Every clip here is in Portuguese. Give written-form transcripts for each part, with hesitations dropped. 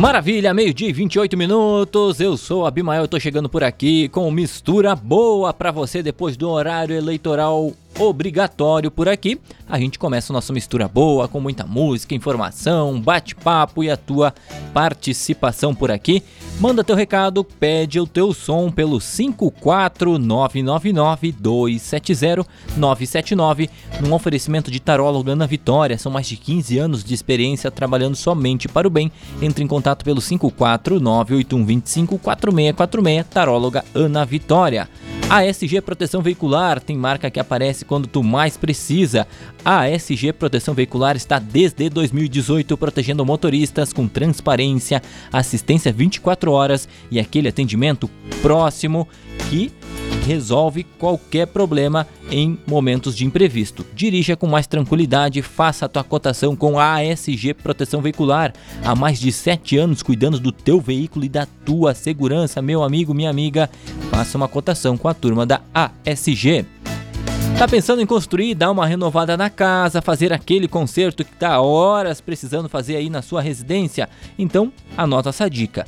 Maravilha, meio-dia e 28 minutos, eu sou Abimael, eu tô chegando por aqui com mistura boa pra você depois do horário eleitoral obrigatório por aqui. A gente começa o nosso mistura boa com muita música, informação, bate-papo e a tua participação por aqui. Manda teu recado, pede o teu som pelo 54999-270-979 num oferecimento de Taróloga Ana Vitória. São mais de 15 anos de experiência trabalhando somente para o bem. Entre em contato pelo 54981254646, Taróloga Ana Vitória. A ASG Proteção Veicular tem marca que aparece quando tu mais precisa. A ASG Proteção Veicular está desde 2018 protegendo motoristas com transparência, assistência 24 horas e aquele atendimento próximo que resolve qualquer problema em momentos de imprevisto. Dirija com mais tranquilidade, faça a tua cotação com a ASG Proteção Veicular. Há mais de 7 anos cuidando do teu veículo e da tua segurança, meu amigo, minha amiga. Faça uma cotação com a turma da ASG. Tá pensando em construir, dar uma renovada na casa, fazer aquele conserto que tá há horas precisando fazer aí na sua residência? Então, anota essa dica.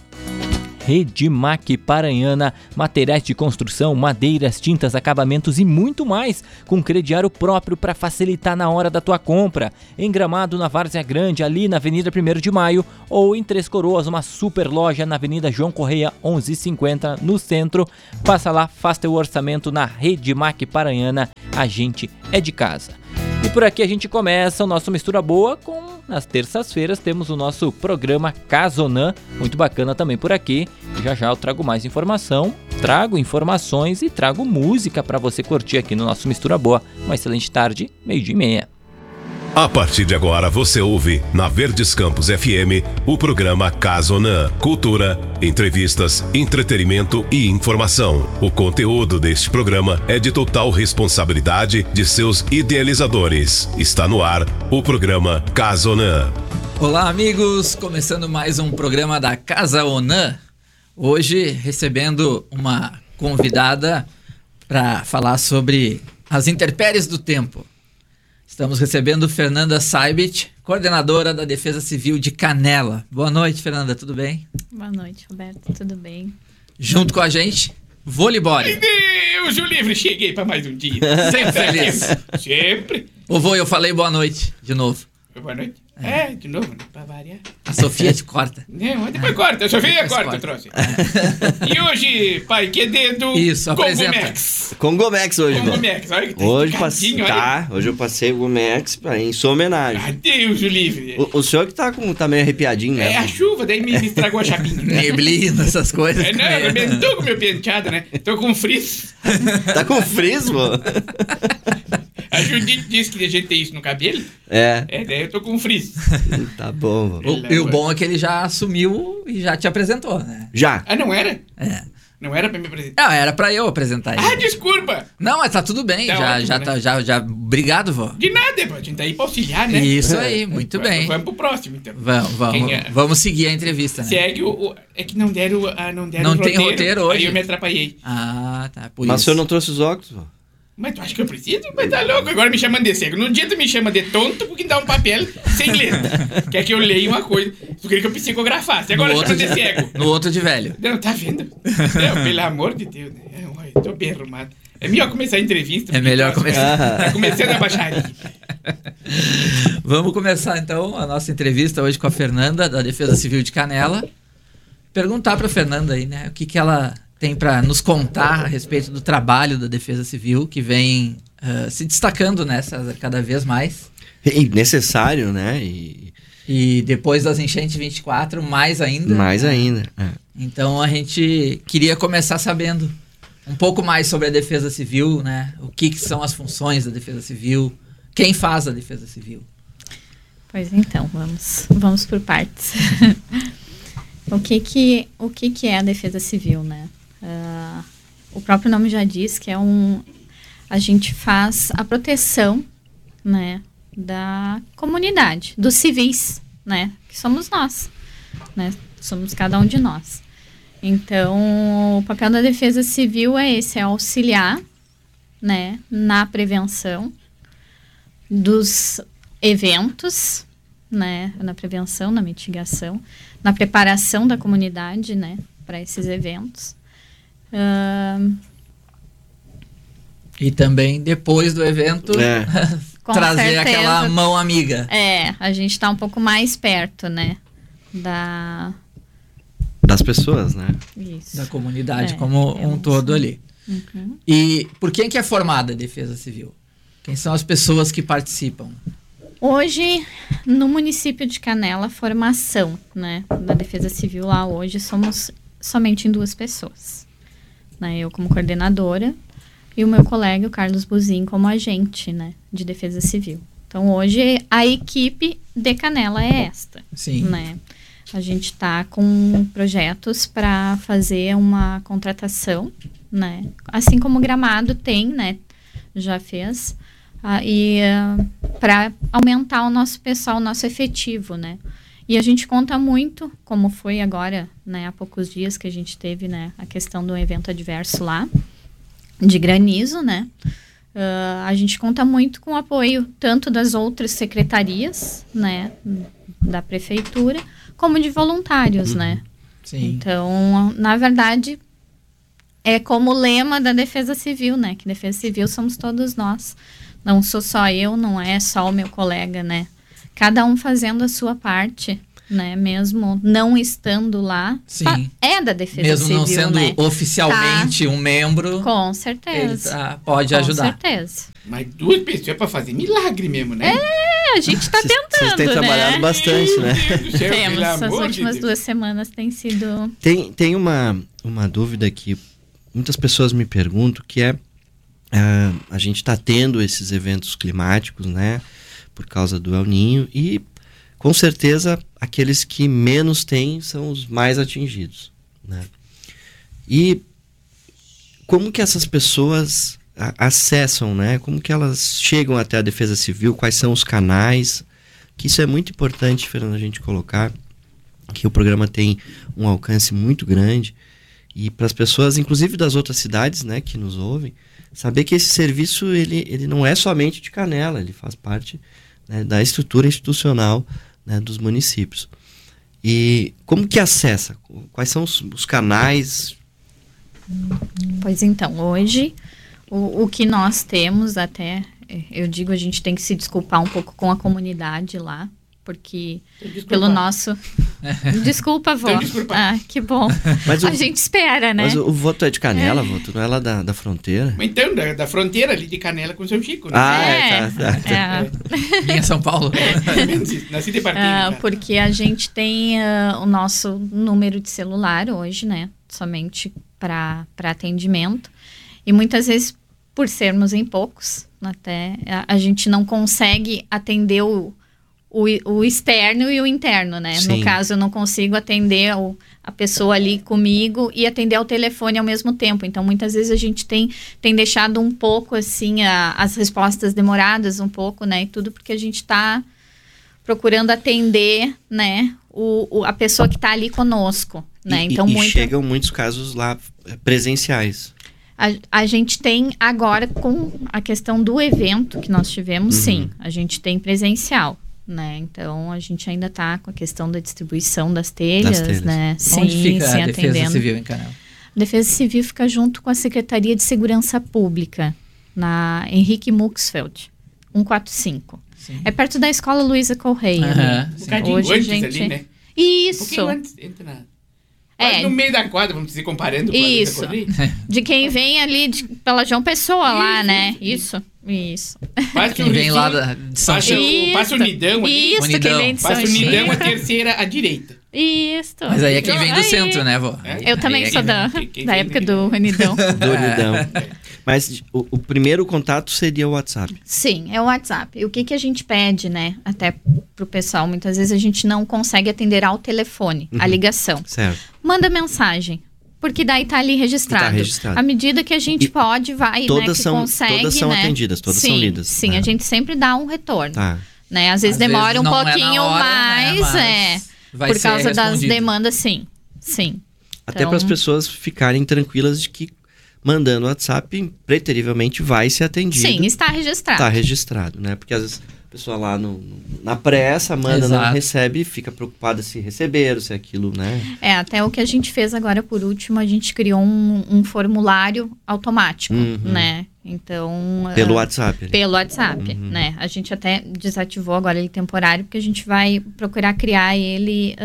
Redmac Paranhana, materiais de construção, madeiras, tintas, acabamentos e muito mais, com crediário próprio para facilitar na hora da tua compra. Em Gramado, na Várzea Grande, ali na Avenida 1º de Maio, ou em Três Coroas, uma super loja na Avenida João Correia 1150, no centro. Passa lá, faça teu orçamento na Redmac Paranhana, a gente é de casa. E por aqui a gente começa o nosso Mistura Boa com, nas terças-feiras, temos o nosso programa Casonã, muito bacana também por aqui. Já já eu trago mais informação, trago informações e trago música para você curtir aqui no nosso Mistura Boa. Uma excelente tarde, 12:30. A partir de agora você ouve na Verdes Campos FM o programa Casonã. Cultura, entrevistas, entretenimento e informação. O conteúdo deste programa é de total responsabilidade de seus idealizadores. Está no ar o programa Casonã. Olá amigos, começando mais um programa da Casa Onã. Hoje recebendo uma convidada para falar sobre as intempéries do tempo. Estamos recebendo Fernanda Saibit, coordenadora da Defesa Civil de Canela. Boa noite, Fernanda, tudo bem? Boa noite, Roberto, tudo bem? Junto com a gente, Volibório. Deus, o livre, cheguei para mais um dia. Sempre feliz. Sempre. Ô vô, eu falei boa noite, de novo. Boa noite. De novo, né? Pra variar. A Sofia te corta. Não, depois corta. A Sofia corta, eu trouxe. E hoje, pai, que dedo? Isso, apresenta. Congomex. Congomex hoje, mano. Congomex, olha que tá Hoje olha. hoje eu passei o Gomex em sua homenagem. Deus, o livre. O senhor que tá meio arrepiadinho, né? É a chuva, daí me estragou a chapinha. Neblina, essas coisas. Não, eu também tô com meu penteado, né? Tô com frizz. Tá com frizz, mano? A Judite disse que a gente tem isso no cabelo. Daí eu tô com frizz. Tá bom, mano. E o bom é que ele já assumiu e já te apresentou, né? Já. Ah, não era? É. Não era pra me apresentar? Não, era pra eu apresentar ele. Ah, desculpa. Não, mas tá tudo bem. Tá Já. Obrigado, vó. De nada, pô. A gente tá aí pra auxiliar, né? Isso aí, muito bem. Vamos pro próximo, então. Vamos seguir a entrevista, né? Segue é que não deram Não tem roteiro hoje. Aí eu me atrapalhei. Ah, tá. Por Mas isso. o senhor não trouxe os óculos, mano? Mas tu acha que eu preciso? Mas tá louco. Agora me chamando de cego. Num dia tu me chama de tonto porque dá um papel sem letra. Quer que eu leia uma coisa. Tu queria que eu psicografasse. Agora chama de cego. No outro de velho. Não, tá vendo? Não, pelo amor de Deus. Né? Eu tô bem arrumado. É melhor começar a entrevista. É melhor começar. Tá começando a baixaria. Vamos começar então a nossa entrevista hoje com a Fernanda, da Defesa Civil de Canela. Perguntar pra Fernanda aí, né? O que ela tem para nos contar a respeito do trabalho da Defesa Civil, que vem se destacando cada vez mais. E necessário, né? E depois das enchentes 24, mais ainda. Mais ainda. É. Então a gente queria começar sabendo um pouco mais sobre a Defesa Civil, né? O que são as funções da Defesa Civil, quem faz a Defesa Civil. Pois então, vamos por partes. O que é a Defesa Civil, né? O próprio nome já diz que a gente faz a proteção, né, da comunidade, dos civis, né, que somos nós, né, somos cada um de nós. Então, o papel da Defesa Civil é esse, é auxiliar, né, na prevenção dos eventos, né, na prevenção, na mitigação, na preparação da comunidade, né, para esses eventos. E também, depois do evento, Com trazer certeza. aquela mão amiga. A gente está um pouco mais perto, né, Das pessoas, né? Isso. Da comunidade como um todo ali. Uhum. E por quem que é formada a Defesa Civil? Quem são as pessoas que participam? Hoje, no município de Canela, a formação, né, da Defesa Civil lá hoje somos somente em 2 pessoas. Né, eu como coordenadora e o meu colega, o Carlos Buzin, como agente, né, de Defesa Civil. Então, hoje, a equipe de Canela é esta. Sim. Né? A gente está com projetos para fazer uma contratação, né? Assim como o Gramado tem, né? Já fez. Para aumentar o nosso pessoal, o nosso efetivo, né? E a gente conta muito, como foi agora, né? Há poucos dias que a gente teve, né? A questão do evento adverso lá, de granizo, né? A gente conta muito com o apoio tanto das outras secretarias, né? Da prefeitura, como de voluntários, né? Sim. Então, na verdade, é como o lema da Defesa Civil, né? Que Defesa Civil somos todos nós. Não sou só eu, não é só o meu colega, né? Cada um fazendo a sua parte, né? Mesmo não estando lá, Sim. É da Defesa Mesmo Civil, não sendo né? oficialmente um membro, Com ele certeza. pode Com ajudar. certeza. Mas 2 pessoas pra fazer milagre mesmo, né? A gente tá tentando, Vocês têm trabalhado né? bastante, né? Meu Deus do céu, Temos. pelo As amor de últimas Deus. 2 semanas tem sido... Tem uma dúvida que muitas pessoas me perguntam, que é a gente está tendo esses eventos climáticos, né, por causa do El Niño, e com certeza aqueles que menos têm são os mais atingidos, né? E como que essas pessoas acessam, né? Como que elas chegam até a Defesa Civil? Quais são os canais? Que isso é muito importante, Fernando, a gente colocar, que o programa tem um alcance muito grande, e para as pessoas, inclusive das outras cidades, né, que nos ouvem, saber que esse serviço ele não é somente de Canela, ele faz parte, né, da estrutura institucional, né, dos municípios. E como que acessa? Quais são os canais? Pois então, hoje o que nós temos até, eu digo, a gente tem que se desculpar um pouco com a comunidade lá, porque pelo nosso... Desculpa, vó. Que bom. Mas a gente espera, né? Mas o voto é de Canela, voto não é lá da fronteira? Mas então, da fronteira ali de Canela com São Chico, né? Tá. Linha São Paulo. Nasci de partido. Porque a gente tem o nosso número de celular hoje, né? Somente para atendimento. E muitas vezes, por sermos em poucos, até a gente não consegue atender o externo e o interno, né? Sim. No caso, eu não consigo atender a pessoa ali comigo e atender ao telefone ao mesmo tempo. Então, muitas vezes a gente tem deixado um pouco, assim, as respostas demoradas um pouco, né? E tudo porque a gente está procurando atender, né? A pessoa que está ali conosco, né? Então, chegam muitos casos lá presenciais. A gente tem agora, com a questão do evento que nós tivemos, sim, a gente tem presencial. Né? Então, a gente ainda está com a questão da distribuição das telhas, né? Onde fica a Defesa atendendo. Civil em Canela? A Defesa Civil fica junto com a Secretaria de Segurança Pública, na Henrique Muxfeld, 145. Sim. É perto da Escola Luísa Correia. Um bocadinho Hoje, antes gente... ali, né? Isso. Um pouquinho antes, entra na... Quase no meio da quadra, vamos dizer, comparando com a Isso. Luísa Correia. De quem vem ali pela João Pessoa lá, né? Isso. Quem vem lá de São Chico. Passa o Unidão ali. Isso, quem vem de São Passa o Unidão, a Chico. terceira à direita. Isso. Mas aí é quem vem do Aí. centro, né, vó? Eu também Aí é sou quem da época do Unidão. Do Unidão. Mas o primeiro contato seria o WhatsApp. Sim, é o WhatsApp. E o que a gente pede, né, até pro pessoal, muitas vezes a gente não consegue atender ao telefone, a ligação. Certo. Manda mensagem, porque daí tá ali registrado. Tá registrado. À medida que a gente pode, vai, Todas né, são, consegue, todas são né? atendidas, todas sim, são lidas. Sim, né? a gente sempre dá um retorno. Tá. Né? Às vezes Às demora vezes um não é na pouquinho hora, mais, né, mas vai por ser causa das respondido. demandas, sim. Sim. Até Então- para as pessoas ficarem tranquilas de que mandando WhatsApp, preterivelmente vai ser atendido. Sim, está registrado. Tá registrado, né? Porque às vezes a pessoa lá na pressa, manda, Exato. não recebe, fica preocupada se receberam, se aquilo, né? Até o que a gente fez agora por último, a gente criou um formulário automático, né? Então... Pelo WhatsApp. Ali. Pelo WhatsApp, né? A gente até desativou agora ele temporário, porque a gente vai procurar criar ele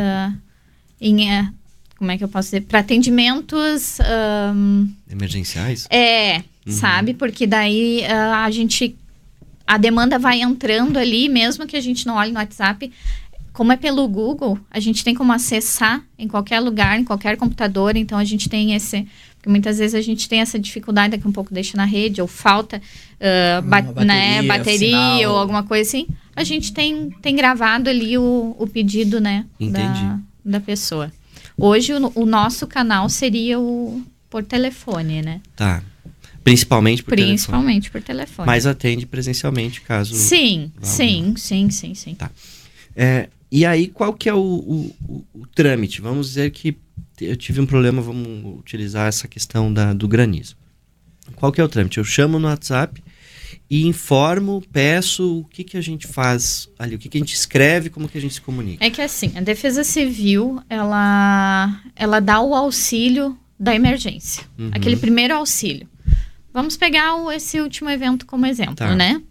como é que eu posso dizer? Para atendimentos... Emergenciais? Sabe? Porque daí a demanda vai entrando ali, mesmo que a gente não olhe no WhatsApp. Como é pelo Google, a gente tem como acessar em qualquer lugar, em qualquer computador. Então, a gente tem porque muitas vezes a gente tem essa dificuldade, daqui a um pouco deixa na rede, ou falta bateria ou alguma coisa assim. A gente tem gravado ali o pedido, né, da pessoa. Hoje, o nosso canal seria por telefone, né? Tá. Principalmente por telefone. Mas atende presencialmente, caso... Sim. Tá. E aí, qual que é o trâmite? Vamos dizer que eu tive um problema, vamos utilizar essa questão do granizo. Qual que é o trâmite? Eu chamo no WhatsApp e informo, peço o que a gente faz ali, o que a gente escreve, como que a gente se comunica. É que assim, a Defesa Civil, ela dá o auxílio da emergência. Aquele primeiro auxílio. Vamos pegar esse último evento como exemplo, né?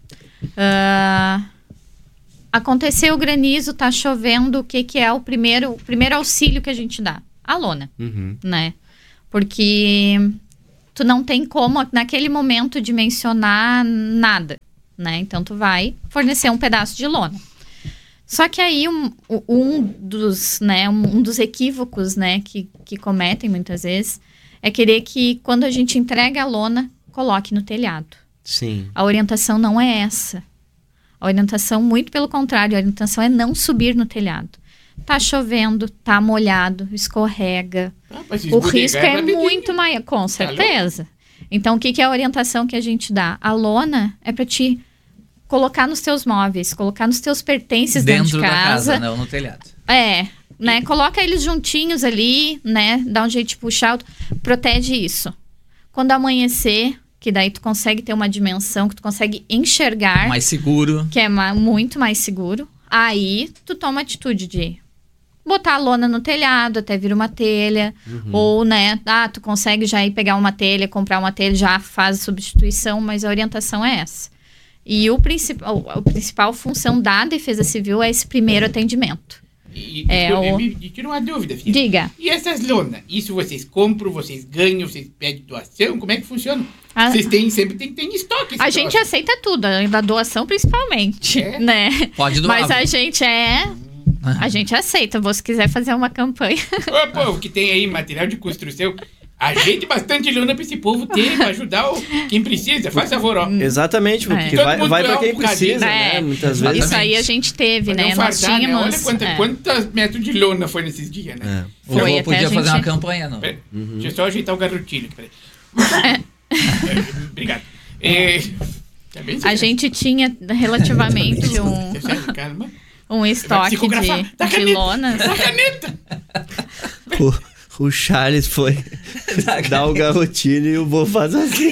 Aconteceu o granizo, tá chovendo, o que é o primeiro auxílio que a gente dá? A lona, né? Porque tu não tem como, naquele momento, dimensionar nada, né? Então, tu vai fornecer um pedaço de lona. Só que aí, um dos equívocos, né, que cometem muitas vezes, é querer que, quando a gente entrega a lona, coloque no telhado. Sim. A orientação não é essa. A orientação, muito pelo contrário, a orientação é não subir no telhado. Tá chovendo, tá molhado, escorrega. O risco é muito maior, com certeza. Então, o que é a orientação que a gente dá? A lona é para te colocar nos teus móveis, colocar nos teus pertences dentro de casa. Não no telhado. Né? Coloca eles juntinhos ali, né? Dá um jeito de puxar, protege isso. Quando amanhecer, que daí tu consegue ter uma dimensão, que tu consegue enxergar. Mais seguro. Que é muito mais seguro. Aí, tu toma a atitude de botar a lona no telhado, até vir uma telha. Ou, né, tu consegue já ir pegar uma telha, comprar uma telha, já faz a substituição, mas a orientação é essa. E a principal função da Defesa Civil é esse primeiro atendimento. Me tira uma dúvida, filha. Diga. E essas lonas? Isso vocês compram, vocês ganham, vocês pedem doação? Como é que funciona? Vocês sempre tem estoque. A gente aceita tudo, da doação principalmente, né? Pode doar. Mas a gente aceita, se quiser fazer uma campanha. Ô, povo, que tem aí material de construção, ajeite bastante lona pra esse povo ter, pra ajudar quem precisa. Faz favor, ó. Exatamente, porque vai pra quem precisa, né? Muitas vezes. Isso aí a gente teve, né? Nós tínhamos... Olha quantos metros de lona foi nesses dias, né? Eu podia fazer uma campanha, não. Deixa eu só ajeitar o garotinho. Peraí. Obrigado. A gente tinha relativamente um estoque de lonas. Da caneta! O Charles foi dar o garotinho e o vô faz assim.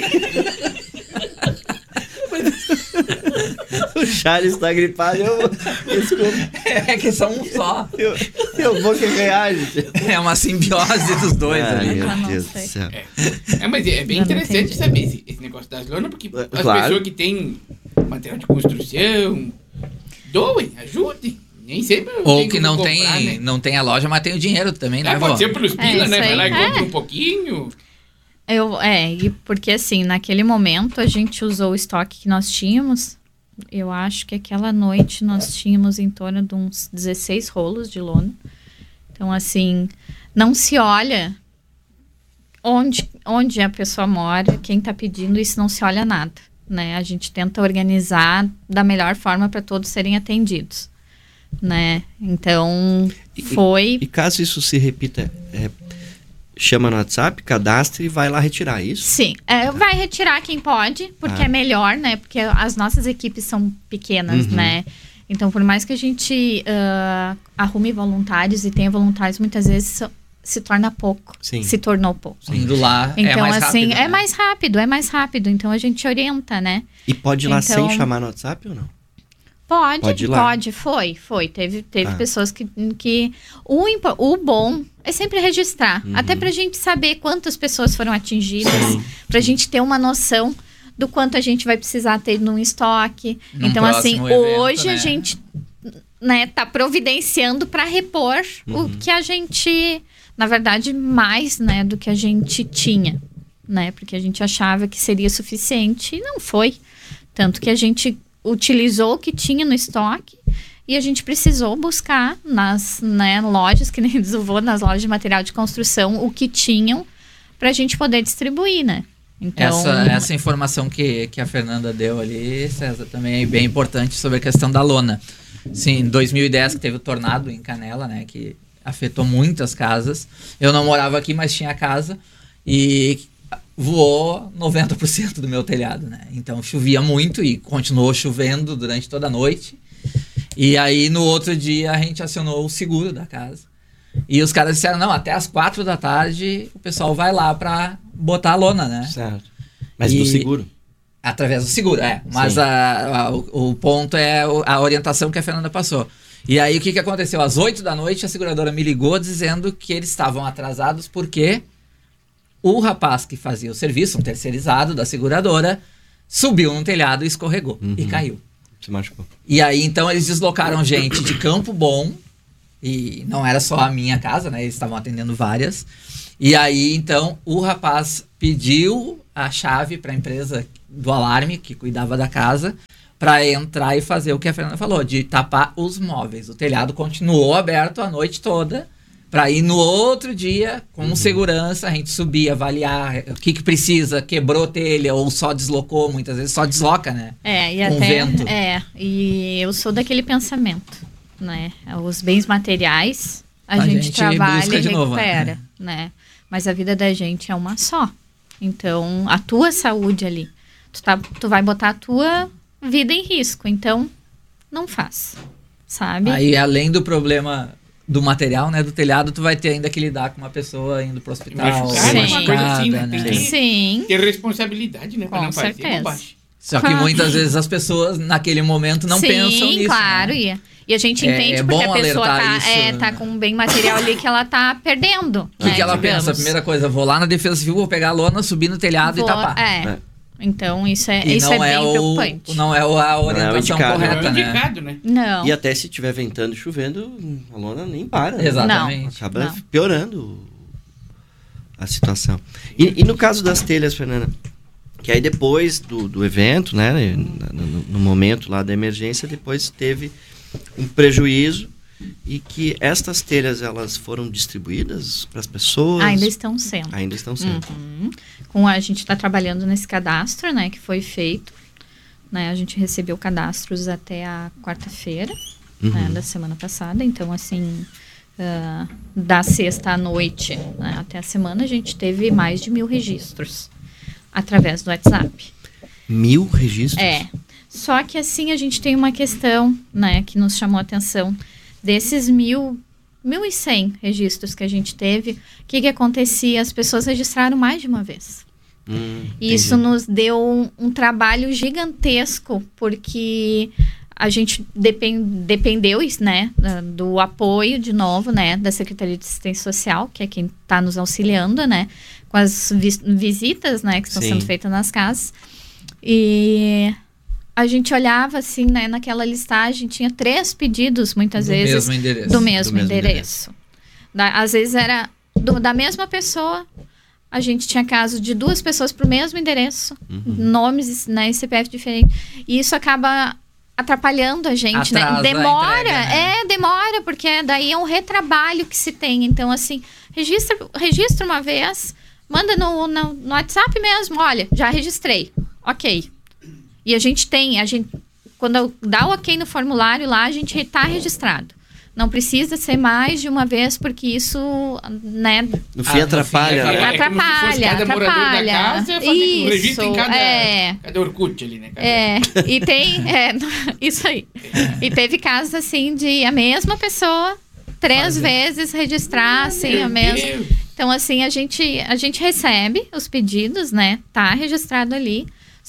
O Charles tá gripado, É que são um só. Eu vou que reage. É uma simbiose dos dois ali. Meu Deus do céu. Mas é bem interessante saber esse negócio das lonas, porque as pessoas que têm material de construção doem, ajudem. Nem sempre ou que não comprar, tem, né? Não tem a loja, mas tem o dinheiro também, né? Pode ser pelos pila, né? Vai lá e compra um pouquinho. Porque assim, naquele momento a gente usou o estoque que nós tínhamos. Eu acho que aquela noite nós tínhamos em torno de uns 16 rolos de lona. Então, assim, não se olha onde a pessoa mora, quem está pedindo, isso não se olha nada, né? A gente tenta organizar da melhor forma para todos serem atendidos, né? Então, foi... E caso isso se repita... chama no WhatsApp, cadastra e vai lá retirar, isso? Sim, vai retirar quem pode, porque é melhor, né? Porque as nossas equipes são pequenas, né? Então, por mais que a gente arrume voluntários e tenha voluntários, muitas vezes se torna pouco. Sim. Se tornou pouco. Indo lá então, mais assim, rápido. É mais rápido. Então, a gente orienta, né? E pode ir lá sem chamar no WhatsApp ou não? Pode ir lá. Foi. Teve pessoas que o bom é sempre registrar. Até pra gente saber quantas pessoas foram atingidas, pra gente ter uma noção do quanto a gente vai precisar ter num estoque. Então, assim, evento, hoje né? a gente, né, tá providenciando para repor o que a gente, na verdade, mais, né, do que a gente tinha, né? Porque a gente achava que seria suficiente e não foi. Tanto que a gente utilizou o que tinha no estoque e a gente precisou buscar nas, né, lojas, que nem diz o vô, nas lojas de material de construção, o que tinham pra gente poder distribuir, né? Então, essa informação que a Fernanda deu ali, César, também é bem importante sobre a questão da lona. Sim, em 2010 que teve o tornado em Canela, né, que afetou muitas casas. Eu não morava aqui, mas tinha casa e voou 90% do meu telhado, né? Então chovia muito e continuou chovendo durante toda a noite. E aí no outro dia a gente acionou o seguro da casa. E os caras disseram, não, até as 4 da tarde o pessoal vai lá pra botar a lona, né? Certo. Mas do seguro? Através do seguro, Mas o ponto é a orientação que a Fernanda passou. E aí o que aconteceu? Às 8 da noite a seguradora me ligou dizendo que eles estavam atrasados porque o rapaz que fazia o serviço, um terceirizado da seguradora, subiu no telhado e escorregou e caiu. Se machucou. E aí então eles deslocaram gente de Campo Bom. E não era só a minha casa, né? Eles estavam atendendo várias. E aí, então, o rapaz pediu a chave para a empresa do alarme, que cuidava da casa, para entrar e fazer o que a Fernanda falou, de tapar os móveis. O telhado continuou aberto a noite toda, para ir no outro dia, com segurança, a gente subir, avaliar o que precisa, quebrou telha ou só deslocou, muitas vezes só desloca, né? E com até vento. E eu sou daquele pensamento, né? Os bens materiais a gente trabalha busca e de novo, recupera, né? Mas a vida da gente é uma só. Então, a tua saúde ali, tu vai botar a tua vida em risco. Então, não faz, sabe? Aí, além do problema do material, né, do telhado, tu vai ter ainda que lidar com uma pessoa indo pro hospital. Sim. Uma coisa assim, né? Tem que Sim. ter responsabilidade, né? Pra Com não fazer certeza. bobagem. Só que muitas vezes as pessoas, naquele momento, não pensam nisso. Sim, claro. Né? E a gente entende porque bom a pessoa alertar isso, tá com um bem material ali que ela tá perdendo. O que ela pensa? A primeira coisa, vou lá na Defesa Civil, vou pegar a lona, subir no telhado e tapar. Então isso é E bem preocupante. Não é a orientação correta, Não é né? indicado, né? Não. E até se estiver ventando e chovendo, a lona nem para. Exatamente. Acaba piorando a situação. E no caso das telhas, Fernanda, que aí depois do evento, né, no momento lá da emergência, depois teve um prejuízo e que estas telhas, elas foram distribuídas para as pessoas? Ainda estão sendo. Ainda estão sendo. A gente está trabalhando nesse cadastro, né, que foi feito. Né, a gente recebeu cadastros até a quarta-feira, né, da semana passada. Então, assim, da sexta à noite, né, até a semana, a gente teve mais de 1.000 registros através do WhatsApp. 1.000 registros? Só que, assim, a gente tem uma questão, né, que nos chamou a atenção. Desses 1.100 registros que a gente teve, o que acontecia? As pessoas registraram mais de uma vez. E isso nos deu um trabalho gigantesco, porque a gente dependeu, né, do apoio, de novo, né, da Secretaria de Assistência Social, que é quem está nos auxiliando, né, com as visitas, né, que estão sendo feitas nas casas. E a gente olhava, assim, né, naquela listagem, tinha 3 pedidos, muitas vezes, do mesmo endereço. Às vezes era da mesma pessoa. A gente tinha casos de 2 pessoas para o mesmo endereço, nomes, né, CPF diferentes. E isso acaba atrapalhando a gente, né? Demora, entrega, né? Demora, porque daí é um retrabalho que se tem. Então, assim, registra uma vez, manda no WhatsApp mesmo, olha, já registrei, ok. E a gente quando dá o ok no formulário lá, a gente está registrado. Não precisa ser mais de uma vez, porque isso, né... No fim, atrapalha. Atrapalha. Cada morador da casa fazer um registro em cada Orkut ali, né? E tem... isso aí. E teve casos, assim, de a mesma pessoa 3 vezes registrar, assim, a mesma... Então, assim, a gente recebe os pedidos, né? Tá registrado ali. Só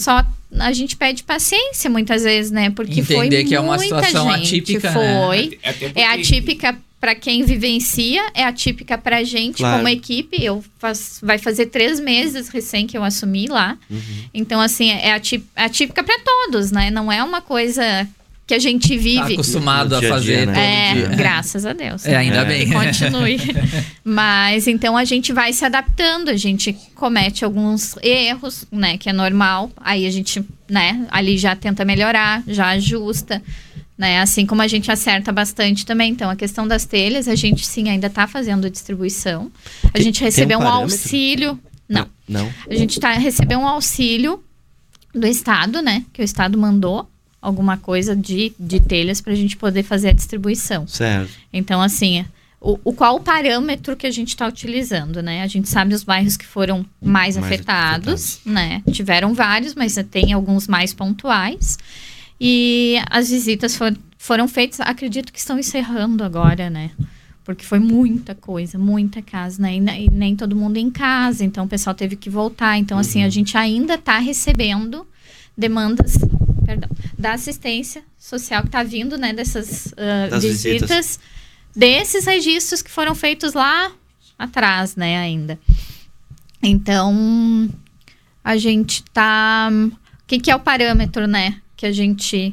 a gente pede paciência muitas vezes, né? Porque Entender foi que é uma muita situação gente, atípica, foi. né? Até porque- É atípica para quem vivencia, é atípica pra gente Claro. como equipe. Vai fazer 3 meses recém que eu assumi lá. Então, assim, é atípica para todos, né? Não é uma coisa que a gente Tá vive. acostumado No a dia a fazer dia, né? todo dia. Graças a Deus. É, ainda É. bem. Que continue. Mas então a gente vai se adaptando, a gente comete alguns erros, né, que é normal. Aí a gente, né, ali já tenta melhorar, já ajusta, né? Assim como a gente acerta bastante também. Então a questão das telhas, a gente sim ainda tá fazendo distribuição. A gente recebeu um parâmetro? auxílio. Não. Não? A gente recebeu um auxílio do Estado, né? Que o Estado mandou alguma coisa de telhas para a gente poder fazer a distribuição. Certo. Então, assim, qual o parâmetro que a gente está utilizando, né? A gente sabe os bairros que foram mais afetados, né? Tiveram vários, mas tem alguns mais pontuais. E as visitas foram feitas, acredito que estão encerrando agora, né? Porque foi muita coisa, muita casa, né? E nem todo mundo em casa, então o pessoal teve que voltar. Então, assim, a gente ainda está recebendo demandas, da assistência social que está vindo, né? Dessas Das visitas, desses registros que foram feitos lá atrás, né? Ainda. Então, a gente tá... O que é o parâmetro, né? Que a gente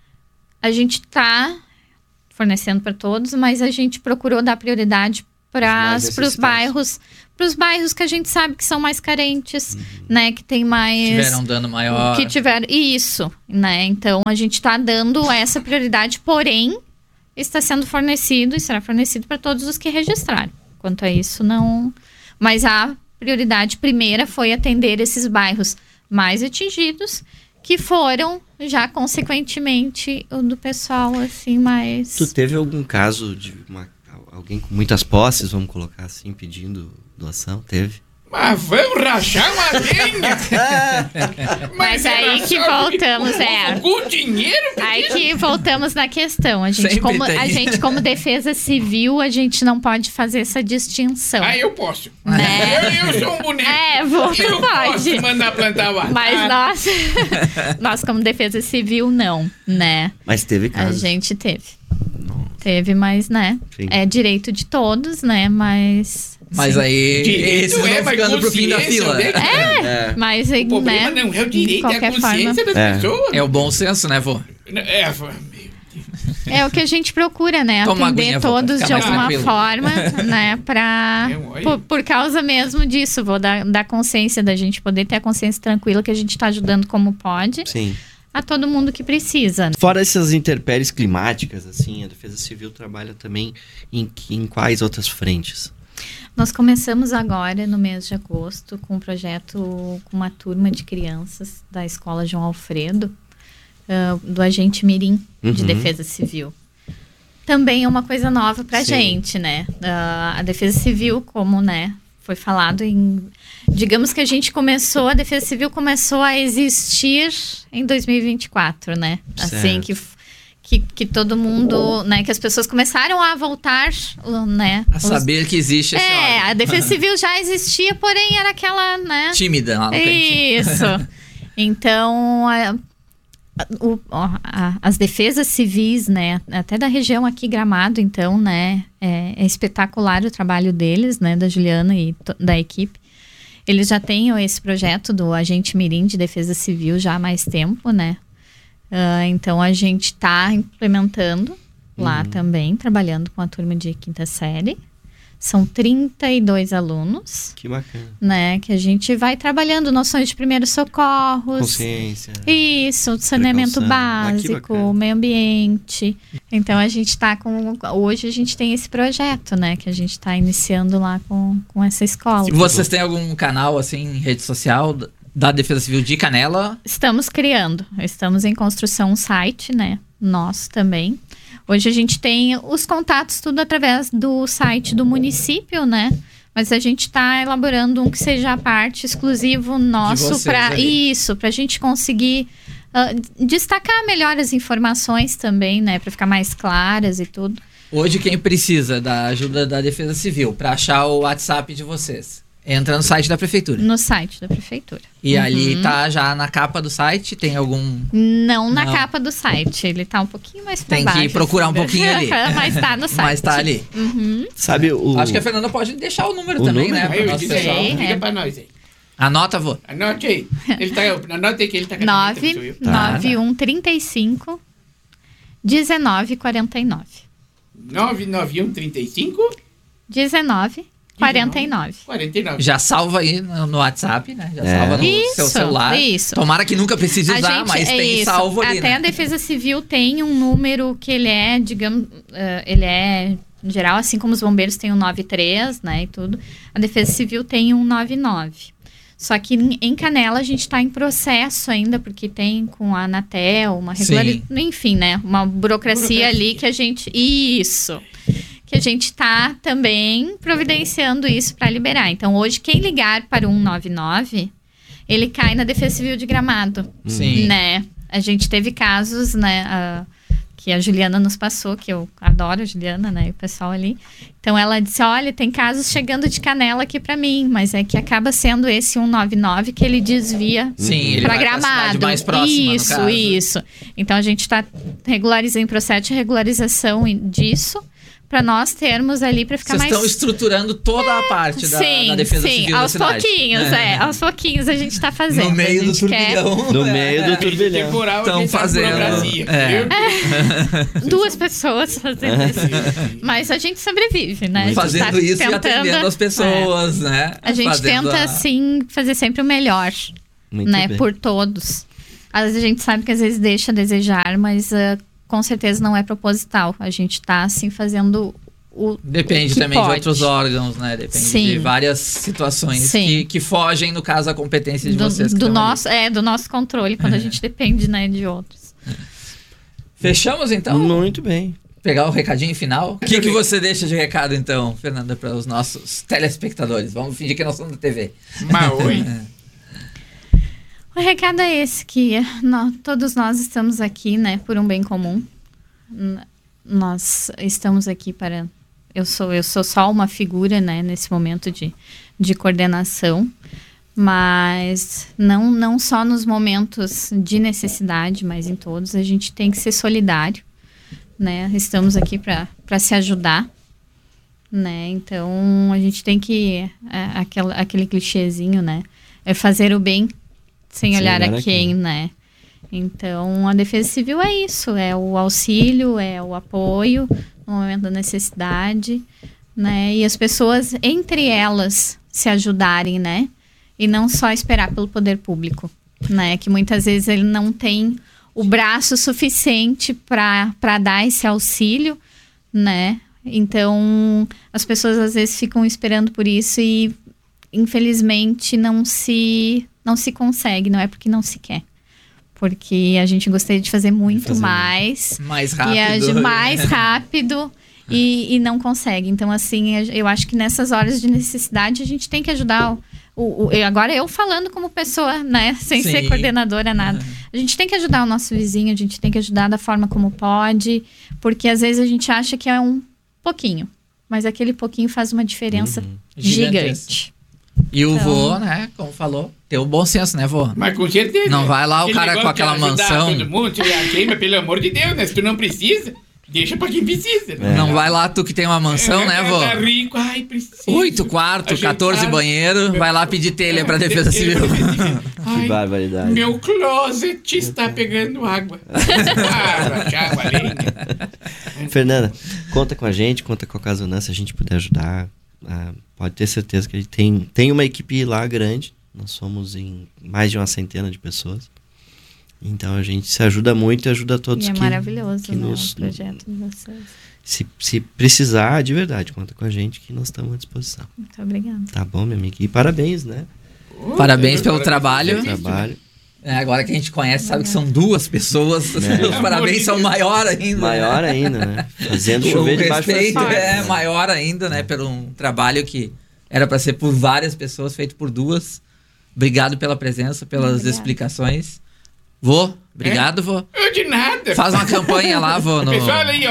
tá fornecendo para todos, mas a gente procurou dar prioridade para os bairros que a gente sabe que são mais carentes, né? Que tem mais... Tiveram um dano maior. Que tiveram... Isso, né? Então, a gente está dando essa prioridade, porém, está sendo fornecido e será fornecido para todos os que registraram. Quanto a isso, não... Mas a prioridade primeira foi atender esses bairros mais atingidos, que foram já, consequentemente, o do pessoal, assim, mais... Tu teve algum caso de alguém com muitas posses, vamos colocar assim, pedindo doação? Teve? Mas vamos rachar uma lenha. Mas aí que voltamos, Com dinheiro? Aí que voltamos na questão. A gente, como defesa civil, a gente não pode fazer essa distinção. Ah, eu posso. Né? Eu sou um boneco. Você eu pode. posso mandar plantar o Mas nós, como defesa civil, não, né? Mas teve A caso. gente teve. Teve, mas, né? Sim. É direito de todos, né? Mas Mas sim. aí, esses vão ficando pro fim da fila. Mas, O problema né? não é o direito, é a qualquer consciência das pessoas. É o bom senso, né, vô? É o que a gente procura, né? Toma Atender aguinha, vô, todos pra de ficar mais alguma tranquilo. forma, né? Por causa mesmo disso, vou dar consciência da gente poder ter a consciência tranquila que a gente tá ajudando como pode Sim. a todo mundo que precisa. Fora essas intempéries climáticas, assim, a Defesa Civil trabalha também em quais outras frentes? Nós começamos agora, no mês de agosto, com um projeto com uma turma de crianças da Escola João Alfredo, do Agente Mirim, de Defesa Civil. Também é uma coisa nova pra gente, né? A Defesa Civil, como, né, foi falado digamos que a Defesa Civil começou a existir em 2024, né? Assim, que todo mundo, né, que as pessoas começaram a voltar, né? A saber que existe esse órgão. A Defesa Civil já existia, porém era aquela, né? Tímida lá no cantinho. Isso. Então, as defesas civis, né, até da região aqui, Gramado, então, né, é espetacular o trabalho deles, né, da Juliana e da equipe. Eles já têm esse projeto do Agente Mirim de Defesa Civil já há mais tempo, né. Então, a gente está implementando lá também, trabalhando com a turma de 5ª série. São 32 alunos. Que bacana. Né, que a gente vai trabalhando noções de primeiros socorros. Consciência. Isso, saneamento básico, meio ambiente. Então a gente está hoje a gente tem esse projeto, né, que a gente está iniciando lá com essa escola. Vocês têm algum canal, assim, rede social da Defesa Civil de Canela? Estamos em construção um site, né, nosso também. Hoje a gente tem os contatos tudo através do site do município, né? Mas a gente está elaborando um que seja a parte exclusivo nosso para isso, para a gente conseguir destacar melhor as informações também, né? Para ficar mais claras e tudo. Hoje quem precisa da ajuda da Defesa Civil para achar o WhatsApp de vocês Entra no site da prefeitura. No site da prefeitura. E ali tá já na capa do site, tem algum... Não na capa do site, ele tá um pouquinho mais pra Tem baixo. que procurar um pouquinho ali. Mas tá no site. Mas tá ali. Sabe o... Acho que a Fernanda pode deixar o número O também, número? né? Aí pro eu nosso disse, pessoal. liga pra nós aí. Anota, vô. Anote aí. Anote aí que ele tá com a caneta, sou eu. 9135 1949. 99135 1949. 49. Já salva aí no WhatsApp, né? Já salva no seu celular. Isso. Tomara que nunca precise usar, mas tem isso. salvo ali, Até né? a Defesa Civil tem um número que ele é, digamos, ele é em geral, assim como os bombeiros têm um 93, né, e tudo, a Defesa Civil tem um 99. Só que em Canela a gente está em processo ainda, porque tem com a Anatel, uma regularidade, enfim, né, uma burocracia ali que a gente... Isso! Que a gente está também providenciando isso para liberar. Então, hoje, quem ligar para o 199, ele cai na Defesa Civil de Gramado. Sim. Né? A gente teve casos, né, que a Juliana nos passou, que eu adoro a Juliana, né, e o pessoal ali. Então, ela disse, olha, tem casos chegando de Canela aqui para mim, mas é que acaba sendo esse 199 que ele desvia para Gramado. Mais próxima, isso, no caso. isso. Então, a gente está regularizando em processo de regularização disso, para nós termos ali para ficar Vocês mais... estão estruturando toda a parte da Defesa Civil da cidade. Aos pouquinhos a gente está fazendo. No meio a do gente quer turbilhão. No meio do turbilhão. Estão fazendo. Duas pessoas fazendo isso. Mas a gente sobrevive, né? A gente Fazendo tá isso e atendendo as pessoas, né? A gente tenta, assim, fazer sempre o melhor, Muito né? bem. Por todos. A gente sabe que às vezes deixa a desejar, mas com certeza não é proposital. A gente tá, assim, fazendo o Depende que também pode. de outros órgãos, né? Depende Sim. de várias situações Sim. que fogem, no caso, a competência de vocês. que do estão ali. nosso, do nosso controle, quando a gente depende, né, de outros. Fechamos, então? Muito bem. Pegar o recadinho final. O que você deixa de recado, então, Fernanda, para os nossos telespectadores? Vamos fingir que nós somos da TV. Mas oi. O recado é esse, que todos nós estamos aqui, né, por um bem comum. Nós estamos aqui para... Eu sou só uma figura, né, nesse momento de coordenação, mas não só nos momentos de necessidade, mas em todos, a gente tem que ser solidário, né? Estamos aqui para se ajudar, né? Então, a gente tem que... aquele clichêzinho, né? É fazer o bem sem olhar a quem, né? Então, a Defesa Civil é isso, é o auxílio, é o apoio no momento da necessidade, né? E as pessoas, entre elas, se ajudarem, né? E não só esperar pelo poder público, né? Que muitas vezes ele não tem o braço suficiente para dar esse auxílio, né? Então, as pessoas às vezes ficam esperando por isso e, infelizmente, não se consegue, não é porque não se quer. Porque a gente gostaria de fazer muito mais. Mais rápido. E agir mais rápido e não consegue. Então, assim, eu acho que nessas horas de necessidade a gente tem que ajudar. Agora eu falando como pessoa, né? Sem Sim. ser coordenadora, nada. A gente tem que ajudar o nosso vizinho, a gente tem que ajudar da forma como pode. Porque às vezes a gente acha que é um pouquinho. Mas aquele pouquinho faz uma diferença gigante. E o vô, né, como falou, tem o bom senso, né, vô? Mas com certeza. Não vai lá o Aquele cara com negócio aquela de ajudar mansão. Todo mundo, mas pelo amor de Deus, né? Se tu não precisa, deixa pra quem precisa. Né? Não vai lá tu que tem uma mansão, né, vô? Tá rico, ai, precisa. 8 quartos, 14 banheiros, vai lá pedir telha pra Defesa Civil. Ai, barbaridade. meu closet está pegando água. Água, lenha. Fernanda, conta com a gente, conta com a Casonã, se a gente puder ajudar. Pode ter certeza que a gente tem uma equipe lá grande. Nós somos em mais de uma centena de pessoas. Então a gente se ajuda muito e ajuda todos. E é que, maravilhoso, que né, nos, o projeto de vocês. Se precisar, de verdade, conta com a gente que nós estamos à disposição. Muito obrigada. Tá bom, minha amiga? E parabéns, né? Parabéns pelo trabalho. Trabalho. Agora que a gente conhece, sabe que são 2 pessoas. Os parabéns são maior ainda. Maior ainda, né? Fazendo chover O debaixo das respeito patas. é maior ainda, né? Por um trabalho que era para ser por várias pessoas, feito por 2. Obrigado pela presença, pelas explicações. Vô, obrigado, vô. Eu de nada. Faz uma campanha lá, vô. Pessoal, olha aí, ó.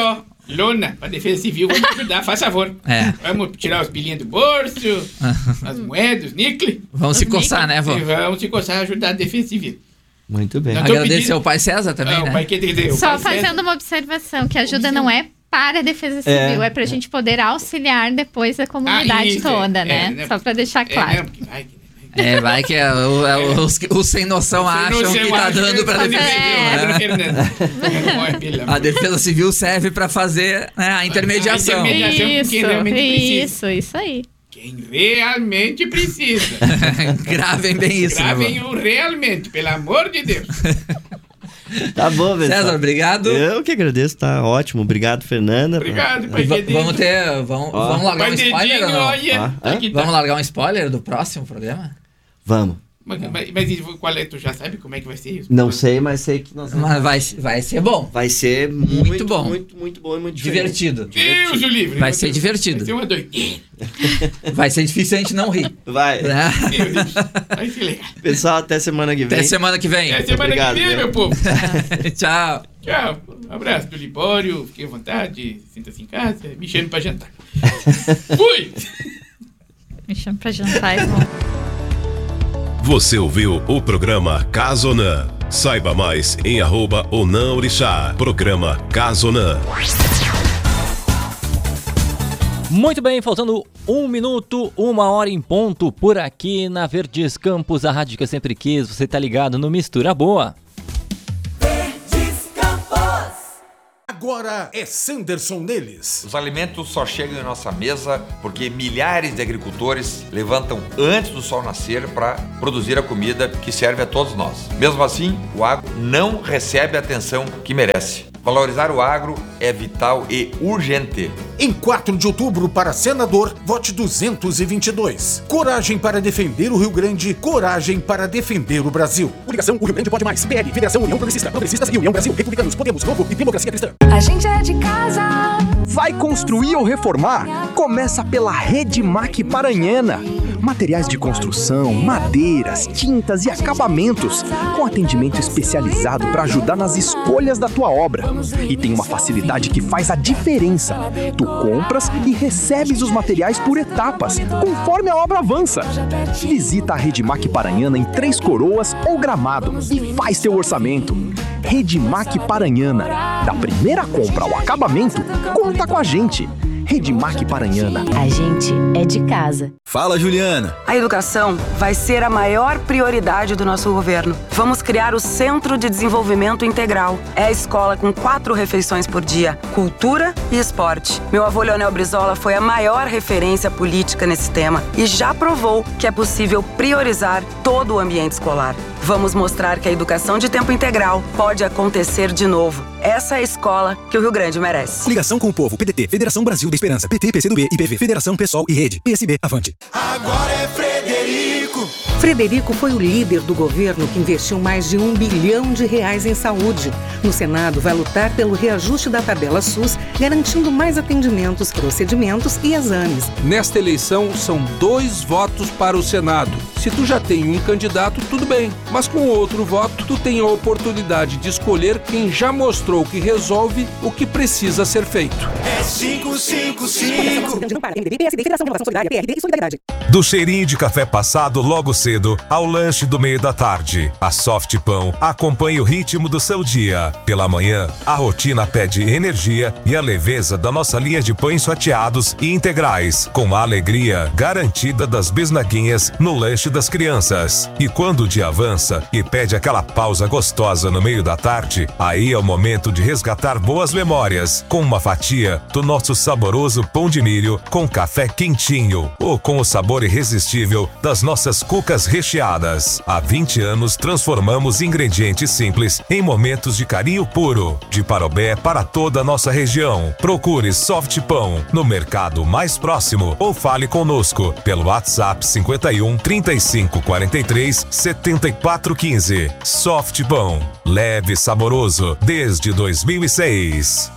Lona, pra Defesa Civil, vamos ajudar, faz favor. Vamos tirar os pilinhas do bolso, as moedas, os níqueis. Vamos se coçar, né, vô? Vamos se coçar, ajudar a Defesa Civil. Muito bem. Agradecer ao pai César também, né? O pai Só fazendo uma observação, que a ajuda não é para a Defesa Civil, é pra gente poder auxiliar depois a comunidade toda, né? Só pra deixar claro. Vai que os sem noção acham que tá dando pra Defesa Civil, né? A Defesa Civil serve pra fazer, né, a intermediação. A intermediação com quem realmente precisa. Isso aí. Quem realmente precisa. Gravem bem isso, Gravem o realmente, pelo amor de Deus. Tá bom, pessoal. César, obrigado. Eu que agradeço, tá ótimo. Obrigado, Fernanda. Obrigado, pai. Vamos largar um spoiler ou não? Vamos largar um spoiler do próximo programa? Vamos. Mas qual é? Tu já sabe como é que vai ser isso? Não sei, mas sei que nós vamos. Mas vai ser bom. Vai ser muito bom. Muito bom e muito divertido. Deus o livre. Vai ser divertido. Vai ser uma doideira. Vai ser difícil a gente não rir. Vai. Vai ser legal. Pessoal, até semana que vem. Até semana que vem. Até semana que vem, meu povo. Tchau. Tchau. Um abraço do Libório. Fique à vontade. Sinta-se em casa. Me chame pra jantar. Fui! Me chame pra jantar, é bom. Você ouviu o programa Casonã. Saiba mais em @OnãOrixá. Programa Casonã. Muito bem, faltando 1 minuto, 1h em ponto por aqui na Verdes Campos, a rádio que eu sempre quis. Você tá ligado no Mistura Boa. Agora é Sanderson neles. Os alimentos só chegam em nossa mesa porque milhares de agricultores levantam antes do sol nascer para produzir a comida que serve a todos nós. Mesmo assim, o agro não recebe a atenção que merece. Valorizar o agro é vital e urgente. Em 4 de outubro, para senador, vote 222. Coragem para defender o Rio Grande, coragem para defender o Brasil. Coligação O Rio Grande Pode Mais, PL, Federação União Progressista, Progressistas e União Brasil, Republicanos, Podemos, Novo e Democracia Cristã. A gente é de casa. Vai construir ou reformar? Começa pela Redmac Paranhana. Materiais de construção, madeiras, tintas e acabamentos, com atendimento especializado para ajudar nas escolhas da tua obra. E tem uma facilidade que faz a diferença. Tu compras e recebes os materiais por etapas, conforme a obra avança. Visita a Redmac Paranhana em Três Coroas ou Gramado e faz teu orçamento. Redmac Paranhana. Da primeira compra ao acabamento, conta com a gente. Redmac Paranhana. A gente é de casa. Fala, Juliana. A educação vai ser a maior prioridade do nosso governo. Vamos criar o Centro de Desenvolvimento Integral. É a escola com 4 refeições por dia, cultura e esporte. Meu avô Leonel Brizola foi a maior referência política nesse tema e já provou que é possível priorizar todo o ambiente escolar. Vamos mostrar que a educação de tempo integral pode acontecer de novo. Essa é a escola que o Rio Grande merece. Ligação com o povo. PDT, Federação Brasil da Esperança. PT, PCdoB, IPV, Federação, PSOL e Rede. PSB, avante. Agora é Frederico. Frederico foi o líder do governo que investiu mais de R$1 bilhão em saúde. No Senado, vai lutar pelo reajuste da tabela SUS, garantindo mais atendimentos, procedimentos e exames. Nesta eleição, são 2 votos para o Senado. Se tu já tem um candidato, tudo bem. Mas com outro voto, tu tem a oportunidade de escolher quem já mostrou que resolve o que precisa ser feito. É 555. Do cheirinho de café passado logo cedo ao lanche do meio da tarde, a Soft Pão acompanha o ritmo do seu dia. Pela manhã, a rotina pede energia e a leveza da nossa linha de pães fatiados e integrais, com a alegria garantida das bisnaguinhas no lanche das crianças. E quando o dia avança e pede aquela pausa gostosa no meio da tarde, aí é o momento de resgatar boas memórias com uma fatia do nosso saboroso pão de milho com café quentinho ou com o sabor irresistível das nossas cucas recheadas. Há 20 anos transformamos ingredientes simples em momentos de carinho puro. De Parobé para toda a nossa região. Procure Soft Pão no mercado mais próximo ou fale conosco pelo WhatsApp 51 35 43 74 15. Soft Pão, leve e saboroso desde 2006.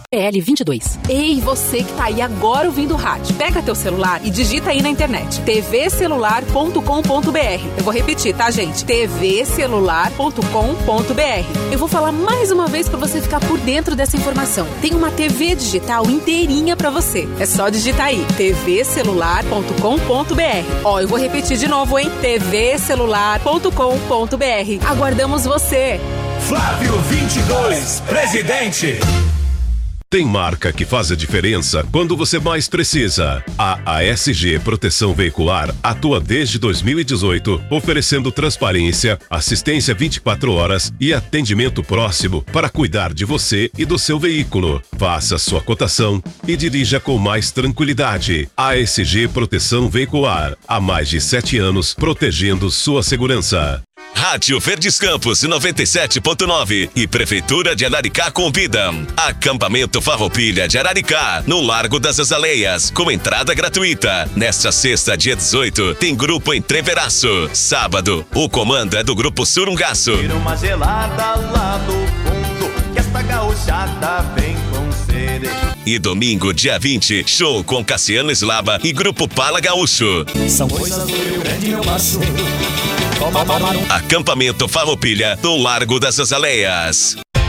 PL22. Ei, você que tá aí agora ouvindo o rádio, pega teu celular e digita aí na internet, tvcelular.com.br. Eu vou repetir, tá, gente? tvcelular.com.br. Eu vou falar mais uma vez para você ficar por dentro dessa informação. Tem uma TV digital inteirinha para você. É só digitar aí, tvcelular.com.br. Ó, eu vou repetir de novo, hein? tvcelular.com.br. Aguardamos você. Flávio 22, presidente. Tem marca que faz a diferença quando você mais precisa. A ASG Proteção Veicular atua desde 2018, oferecendo transparência, assistência 24 horas e atendimento próximo para cuidar de você e do seu veículo. Faça sua cotação e dirija com mais tranquilidade. ASG Proteção Veicular, há mais de 7 anos protegendo sua segurança. Rádio Verdes Campos 97.9 e Prefeitura de Araricá convidam. Acampamento Farroupilha de Araricá, no Largo das Azaleias, com entrada gratuita. Nesta sexta, dia 18, tem grupo Entreveraço. Sábado, o comando é do grupo Surungaço. Tira uma gelada lá do fundo, que esta gauchada vem com sede. E domingo, dia 20, show com Cassiano Slava e grupo Pala Gaúcho. São coisas do Rio Grande, meu parceiro. Acampamento Farroupilha, no Largo das Azaleias.